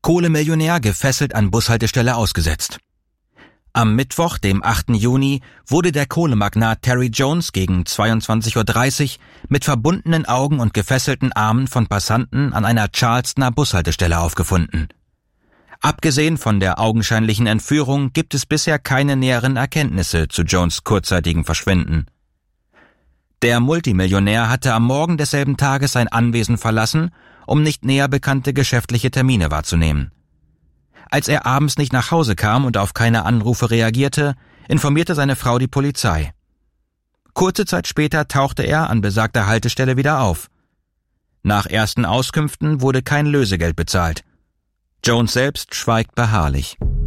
Kohlemillionär gefesselt an Bushaltestelle ausgesetzt. Am Mittwoch, dem 8. Juni, wurde der Kohlemagnat Terry Jones gegen 22:30 Uhr mit verbundenen Augen und gefesselten Armen von Passanten an einer Charlestoner Bushaltestelle aufgefunden. Abgesehen von der augenscheinlichen Entführung gibt es bisher keine näheren Erkenntnisse zu Jones' kurzzeitigen Verschwinden. Der Multimillionär hatte am Morgen desselben Tages sein Anwesen verlassen, um nicht näher bekannte geschäftliche Termine wahrzunehmen. Als er abends nicht nach Hause kam und auf keine Anrufe reagierte, informierte seine Frau die Polizei. Kurze Zeit später tauchte er an besagter Haltestelle wieder auf. Nach ersten Auskünften wurde kein Lösegeld bezahlt. Jones selbst schweigt beharrlich.